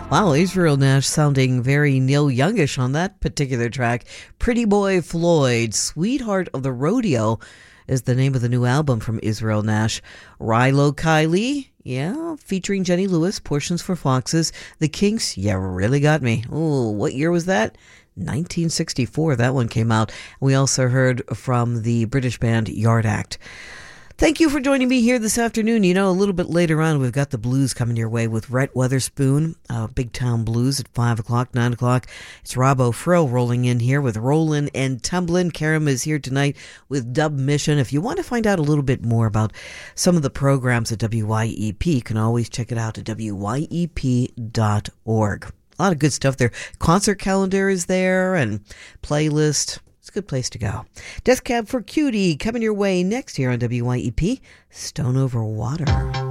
Wow, Israel Nash sounding very Neil Youngish on that particular track. Pretty Boy Floyd, Sweetheart of the Rodeo is the name of the new album from Israel Nash. Rilo Kiley, yeah, featuring Jenny Lewis, Portions for Foxes. The Kinks, You Really Got Me. Oh, what year was that? 1964, that one came out. We also heard from the British band Yard Act. Thank you for joining me here this afternoon. You know, a little bit later on, we've got the blues coming your way with Rhett Weatherspoon, Big Town Blues at 5 o'clock, 9 o'clock. It's Robbo Frill rolling in here with Rollin' and Tumblin'. Karam is here tonight with Dub Mission. If you want to find out a little bit more about some of the programs at WYEP, you can always check it out at wyep.org. A lot of good stuff there. Concert calendar is there and playlist. It's a good place to go. Death Cab for Cutie coming your way next here on WYEP. Stone Over Water.